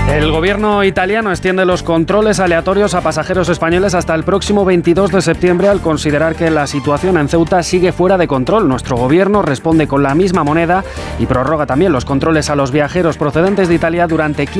El gobierno italiano extiende los controles aleatorios a pasajeros españoles hasta el próximo 22 de septiembre al considerar que la situación en Ceuta sigue fuera de control. Nuestro gobierno responde con la misma moneda y prorroga también los controles a los viajeros procedentes de Italia durante 15